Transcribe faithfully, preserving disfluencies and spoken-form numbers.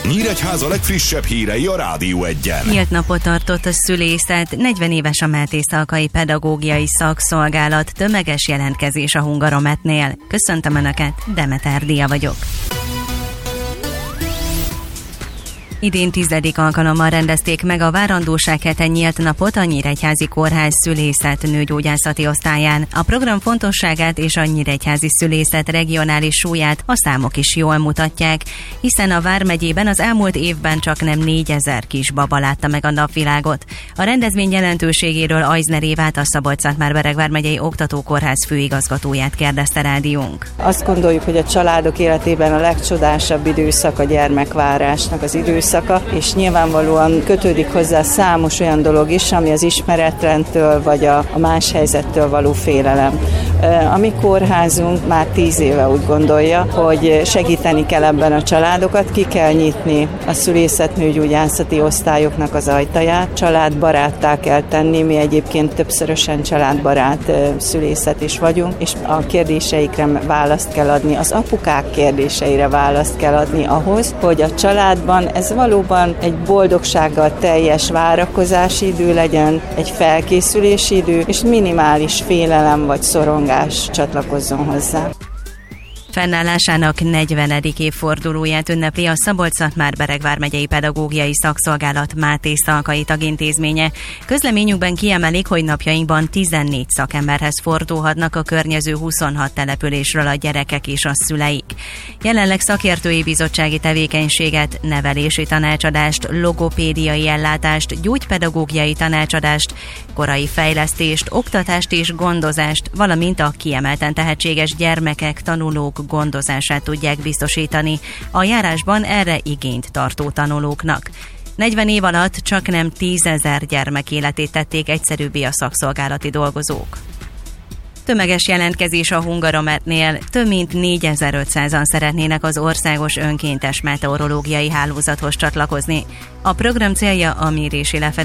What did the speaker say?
Nyíregyháza legfrissebb hírei a Rádió Egyen. Nyílt napot tartott a szülészet, negyven éves a Máté Szalkai Pedagógiai Szakszolgálat, tömeges jelentkezés a Hungarometnél. Köszöntöm Önöket, Demeter Dia vagyok. Idén tizedik alkalommal rendezték meg a Várandóság hete nyílt napot a Nyíregyházi Kórház szülészet nőgyógyászati osztályán. A program fontosságát és a nyíregyházi szülészet regionális súlyát a számok is jól mutatják, hiszen a Vármegyében az elmúlt évben csak nem négyezer kisbaba látta meg a napvilágot. A rendezvény jelentőségéről Ajzner Évát, a Szabolcs-Szatmár-Bereg vármegyei oktatókórház főigazgatóját kérdezte rádiónk. Azt gondoljuk, hogy a családok életében a legcsodásabb időszak a gyermekvárásnak az időszak, és nyilvánvalóan kötődik hozzá számos olyan dolog is, ami az ismeretrendtől vagy a, a más helyzettől való félelem. A mi kórházunk már tíz éve úgy gondolja, hogy segíteni kell ebben a családokat, ki kell nyitni a szülészetnőgyógyászati osztályoknak az ajtaját, családbaráttá kell tenni, mi egyébként többszörösen családbarát szülészet is vagyunk, és a kérdéseikre választ kell adni, az apukák kérdéseire választ kell adni ahhoz, hogy a családban ez valóban egy boldogsággal teljes várakozási idő legyen, egy felkészülési idő, és minimális félelem vagy szorongás csatlakozzon hozzá. Fennállásának negyvenedik évfordulóját ünnepli a Szabolcs-Szatmár-Bereg vármegyei pedagógiai szakszolgálat Máté Szalkai tagintézménye. Közleményükben kiemelik, hogy napjainkban tizennégy szakemberhez fordulhatnak a környező huszonhat településről a gyerekek és a szüleik. Jelenleg szakértői bizottsági tevékenységet, nevelési tanácsadást, logopédiai ellátást, gyógypedagógiai tanácsadást, korai fejlesztést, oktatást és gondozást, valamint a kiemelten tehetséges gyermekek, tanulók gondozását tudják biztosítani a járásban erre igényt tartó tanulóknak. negyven év alatt csak nem tízezer gyermek életét tették egyszerűbbé a szakszolgálati dolgozók. Tömeges jelentkezés a Hungarometnél, több mint négyezer-ötszázan szeretnének az országos önkéntes meteorológiai hálózathoz csatlakozni. A program célja a mérési lefedés